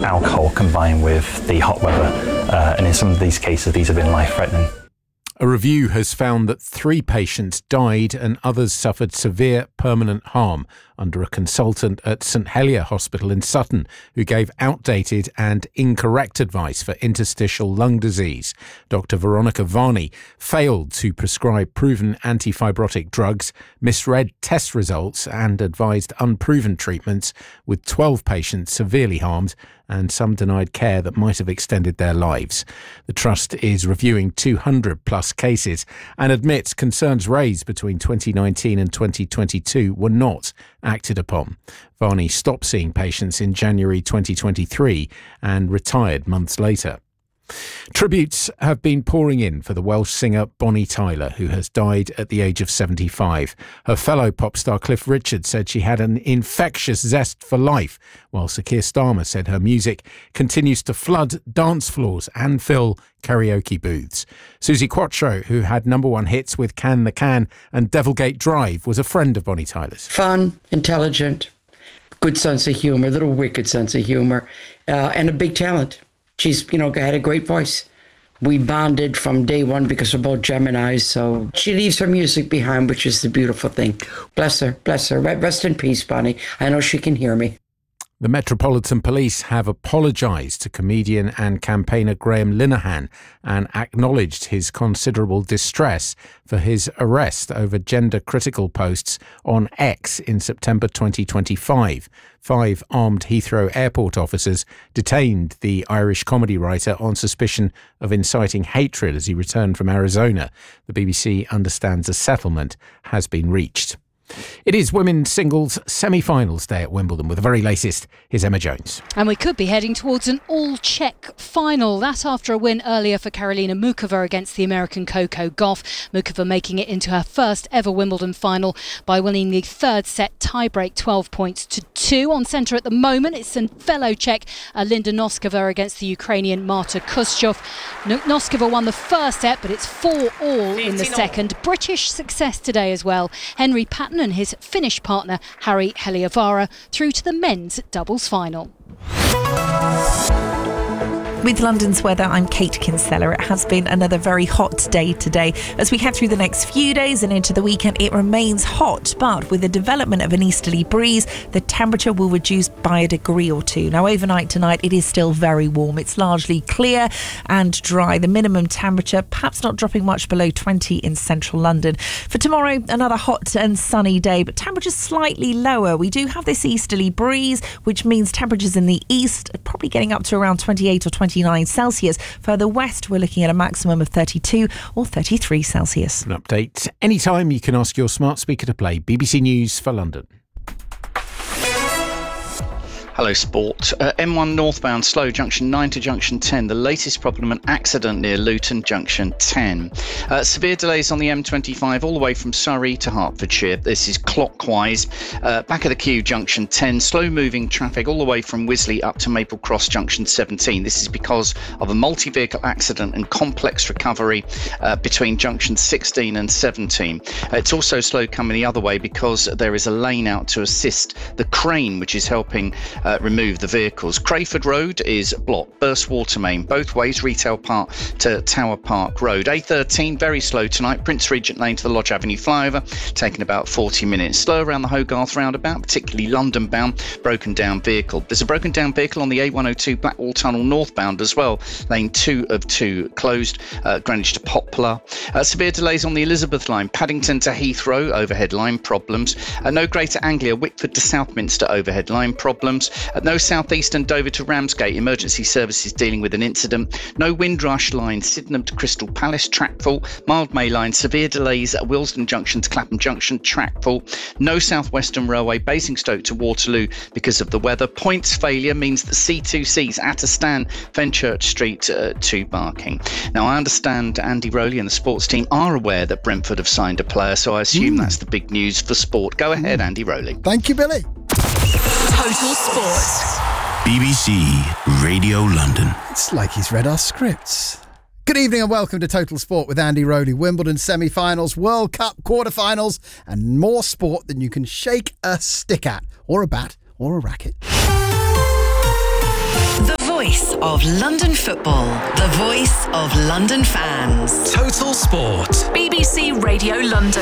alcohol combined with the hot weather. And in some of these cases, these have been life-threatening. A review has found that 3 patients died and others suffered severe permanent harm under a consultant at St Helier Hospital in Sutton who gave outdated and incorrect advice for interstitial lung disease. Dr Veronica Varney failed to prescribe proven antifibrotic drugs, misread test results and advised unproven treatments, with 12 patients severely harmed and some denied care that might have extended their lives. The Trust is reviewing 200 plus cases and admits concerns raised between 2019 and 2022 were not acted upon. Varney stopped seeing patients in January 2023 and retired months later. Tributes have been pouring in for the Welsh singer Bonnie Tyler, who has died at the age of 75. Her fellow pop star Cliff Richard said she had an infectious zest for life, while Sir Keir Starmer said her music continues to flood dance floors and fill karaoke booths. Susie Quattro, who had #1 hits with Can the Can and Devilgate Drive, was a friend of Bonnie Tyler's. Fun, intelligent, good sense of humour, little wicked sense of humour, and a big talent. She's, had a great voice. We bonded from day one because we're both Geminis, so she leaves her music behind, which is the beautiful thing. Bless her, bless her. Rest in peace, Bonnie. I know she can hear me. The Metropolitan Police have apologised to comedian and campaigner Graham Linehan and acknowledged his considerable distress for his arrest over gender-critical posts on X in September 2025. 5 armed Heathrow airport officers detained the Irish comedy writer on suspicion of inciting hatred as he returned from Arizona. The BBC understands a settlement has been reached. It is women's singles semi-finals day at Wimbledon. With the very latest, here's Emma Jones. And we could be heading towards an all-Czech final. That after a win earlier for Karolina Muchova against the American Coco Gauff. Muchova making it into her first ever Wimbledon final by winning the third set tiebreak 12 points to 2. On centre at the moment, it's a fellow Czech Linda Noskova against the Ukrainian Marta Kustyov. Noskova won the first set, but it's 4-all in the second. British success today as well. Henry Patton and his Finnish partner Harri Heliövaara through to the men's doubles final. With London's weather, I'm Kate Kinsella. It has been another very hot day today. As we head through the next few days and into the weekend, it remains hot, but with the development of an easterly breeze, the temperature will reduce by a degree or 2. Now, overnight tonight, it is still very warm. It's largely clear and dry. The minimum temperature perhaps not dropping much below 20 in central London. For tomorrow, another hot and sunny day, but temperatures slightly lower. We do have this easterly breeze, which means temperatures in the east are probably getting up to around 28 or 29 Celsius. Further west, we're looking at a maximum of 32 or 33 Celsius. An update anytime. You can ask your smart speaker to play BBC News for London. Hello Sport. M1 northbound slow junction 9 to junction 10. The latest problem, an accident near Luton junction 10. Severe delays on the M25 all the way from Surrey to Hertfordshire. This is clockwise. Back of the queue junction 10. Slow moving traffic all the way from Wisley up to Maple Cross junction 17. This is because of a multi-vehicle accident and complex recovery between junction 16 and 17. It's also slow coming the other way because there is a lane out to assist the crane which is helping remove the vehicles. Crayford Road is blocked. Burst water main both ways, Retail Park to Tower Park Road. A13 very slow tonight. Prince Regent Lane to the Lodge Avenue flyover taking about 40 minutes. Slow around the Hogarth roundabout, particularly London bound. Broken down vehicle. There's a broken down vehicle on the A102 Blackwall Tunnel northbound as well. Lane 2 of 2 closed. Greenwich to Poplar. Severe delays on the Elizabeth line. Paddington to Heathrow overhead line problems. No Greater Anglia Wickford to Southminster overhead line problems. No South Eastern Dover to Ramsgate emergency services dealing with an incident. No Windrush line Sydenham to Crystal Palace track full. Mildmay line severe delays at Willesden Junction to Clapham Junction track full. No South Western Railway Basingstoke to Waterloo because of the weather. Points failure means that C2C's Atterstan Fenchurch Street to Barking. Now I understand Andy Rowley and the sports team are aware that Brentford have signed a player, so I assume that's the big news for sport. Go ahead, Andy Rowley. Thank you, Billy. Total Sport. BBC Radio London. It's like he's read our scripts. Good evening and welcome to Total Sport with Andy Rowley. Wimbledon semi-finals, World Cup quarter-finals and more sport than you can shake a stick at, or a bat, or a racket. The of London football. The voice of London fans. Total Sport. BBC Radio London.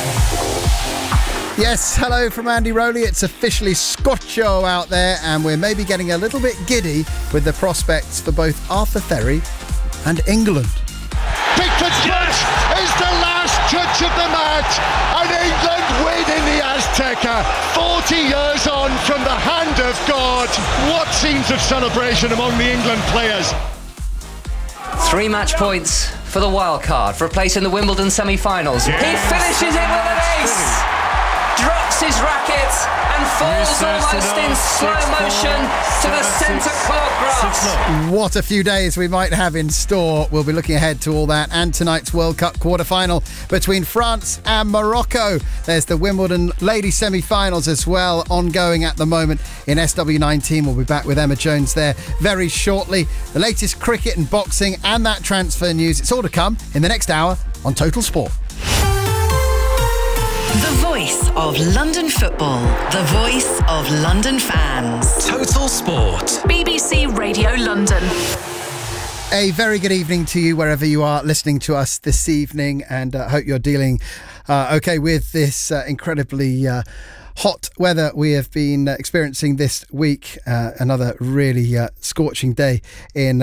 Yes, hello from Andy Rowley. It's officially Scotcho out there, and we're maybe getting a little bit giddy with the prospects for both Arthur Ferry and England. Pickford's match is the last touch of the match, and England win in the Azteca. 40 years on from the hand of God. What scenes of celebration among the England players. 3 match points for the wild card for a place in the Wimbledon semi-finals. Yes. He finishes it with an ace. Drops his racket and falls almost in slow motion to the centre court grass. What a few days we might have in store. We'll be looking ahead to all that and tonight's World Cup quarter-final between France and Morocco. There's the Wimbledon ladies semi-finals as well, ongoing at the moment in SW19. We'll be back with Emma Jones there very shortly. The latest cricket and boxing and that transfer news. It's all to come in the next hour on Total Sport. The voice of London football. The voice of London fans. Total Sport. BBC Radio London. A very good evening to you wherever you are listening to us this evening, and I hope you're dealing okay with this incredibly hot weather we have been experiencing this week. Another really scorching day in